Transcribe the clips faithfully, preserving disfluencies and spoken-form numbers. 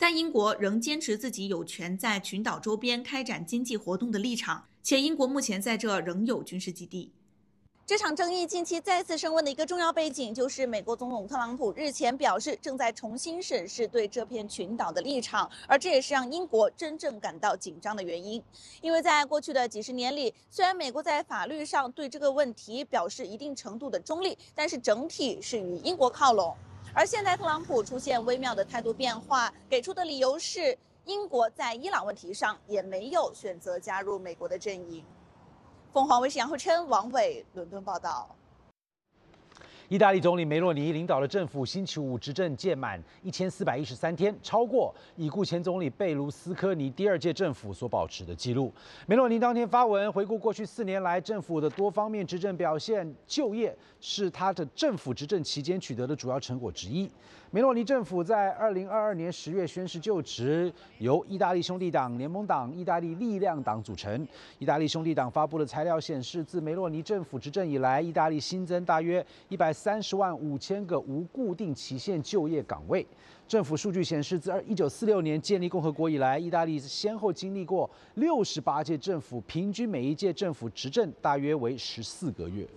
但英国仍坚持自己有权在群岛周边开展经济活动的立场，且英国目前在这仍有军事基地。 这场争议近期再次升温的一个重要背景，就是美国总统特朗普日前表示正在重新审视对这片群岛的立场，而这也是让英国真正感到紧张的原因。因为在过去的几十年里，虽然美国在法律上对这个问题表示一定程度的中立，但是整体是与英国靠拢。而现在特朗普出现微妙的态度变化，给出的理由是英国在伊朗问题上也没有选择加入美国的阵营。凤凰卫视杨慧琛、王伟伦敦报道。 意大利总理梅洛尼领导的政府星期五执政届满一千四百一十三天，超过已故前总理贝卢斯科尼第二届政府所保持的纪录。梅洛尼当天发文回顾过去四年来政府的多方面执政表现，就业是他的政府执政期间取得的主要成果之一。梅洛尼政府在二零二二年十月宣誓就职，由意大利兄弟党、联盟党、意大利力量党组成。意大利兄弟党发布的材料显示，自梅洛尼政府执政以来，意大利新增大约一百三十万五千个无固定期限就业岗位。政府数据显示，自一九四六年建立共和国以来，意大利先后经历过六十八届政府，平均每一届政府执政大约为十四个月。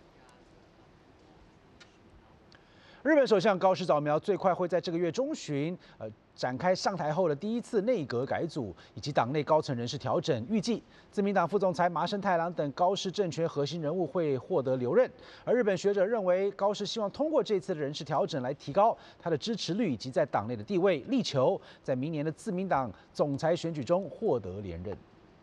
日本首相高市早苗最快会在这个月中旬，呃，展开上台后的第一次内阁改组以及党内高层人事调整。预计自民党副总裁麻生太郎等高市政权核心人物会获得留任。而日本学者认为，高市希望通过这次的人事调整来提高他的支持率以及在党内的地位，力求在明年的自民党总裁选举中获得连任。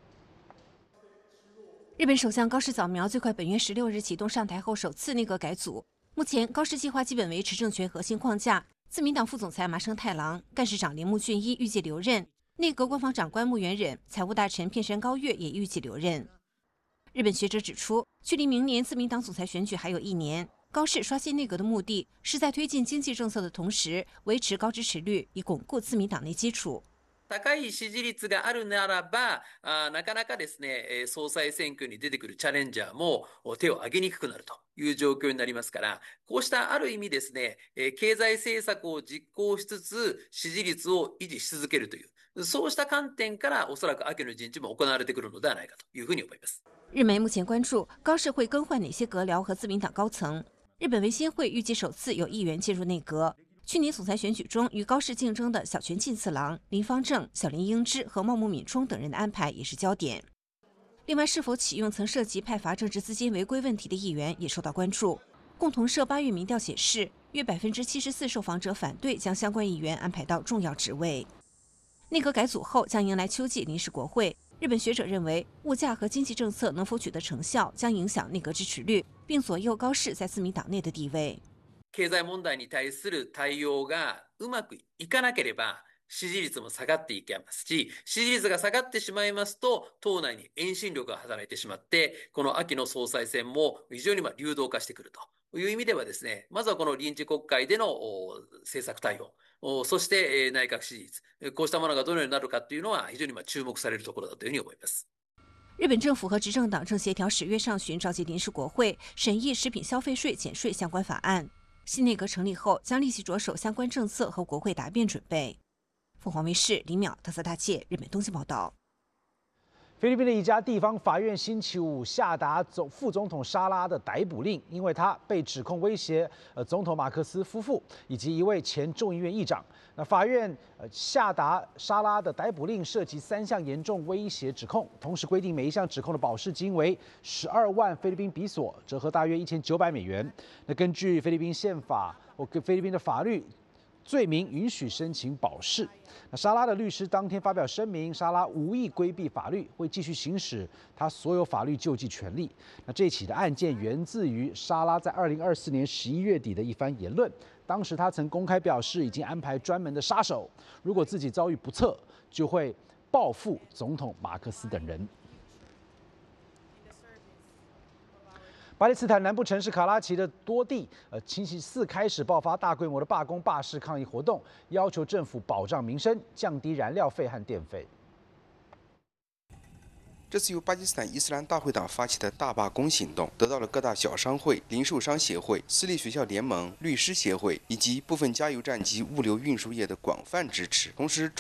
日本首相高市早苗最快本月十六日启动上台后首次内阁改组。目前，高市计划基本维持政权核心框架。自民党副总裁麻生太郎、干事长铃木俊一预计留任，内阁官房长官木原忍、财务大臣片山高月也预计留任。日本学者指出，距离明年自民党总裁选举还有一年，高市刷新内阁的目的是在推进经济政策的同时，维持高支持率，以巩固自民党内基础。 高い支持率があるならば、なかなかですね、総裁選挙に出てくるチャレンジャーも手を挙げにくくなるという状況になりますから、こうしたある意味ですね、経済政策を実行しつつ支持率を維持し続けるという、そうした観点からおそらく秋の人事も行われてくるのではないかというふうに思います。 日媒目前关注高市会更换哪些阁僚和自民党高层。日本维新会预计首次有议员进入内阁。去年总裁选举中与高市竞争的小泉进次郎、林芳正、小林英之和茂木敏充等人的安排也是焦点。另外，是否启用曾涉及派罚政治资金违规问题的议员也受到关注。共同社八月民调显示，约百分之七十四受访者反对将相关议员安排到重要职位。内阁改组后将迎来秋季临时国会。日本学者认为，物价和经济政策能否取得成效，将影响内阁支持率，并左右高市在自民党内的地位。 経済問題に対する対応がうまくいかなければ支持率も下がっていきますし、支持率が下がってしまいますと党内に遠心力が働いてしまって、この秋の総裁選も非常にまあ流動化してくるという意味ではですね、まずはこの臨時国会での政策対応、そして内閣支持率、こうしたものがどのようになるかというのは非常にまあ注目されるところだというふうに思います。 日本政府和执政党正协调十月上旬召集临时国会，审议食品消费税减税相关法案。新内阁成立后，将立即着手相关政策和国会答辩准备。凤凰卫视李淼、特色大介，日本东京报道。 菲律宾的一家地方法院星期五下达总副总统沙拉的逮捕令，因为他被指控威胁呃总统马克思夫妇以及一位前众议院议长。那法院呃下达沙拉的逮捕令涉及三项严重威胁指控，同时规定每一项指控的保释金为十二万菲律宾比索，折合大约一千九百美元。那根据菲律宾宪法或菲律宾的法律，罪名允许申请保释。那沙拉的律师当天发表声明，沙拉无意规避法律，会继续行使他所有法律救济权利。那这起的案件源自于沙拉在二零二四年十一月底的一番言论，当时他曾公开表示已经安排专门的杀手，如果自己遭遇不测，就会报复总统马克思等人。巴基斯坦南部城市卡拉奇的多地，呃，星期四开始爆发大规模的罢工、罢市抗议活动，要求政府保障民生，降低燃料费和电费。 这次由巴基斯坦伊斯兰大会党发起的大罢工行动，得到了各大小商会、零售商协会、私立学校联盟、律师协会以及部分加油站及物流运输业的广泛支持。同时，